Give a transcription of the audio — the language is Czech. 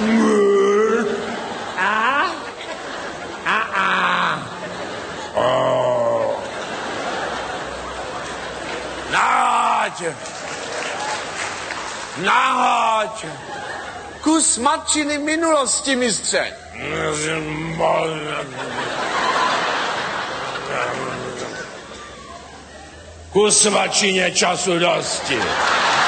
Nahoď! Kus matčiny minulosti, mistře. Kus matčině času dosti.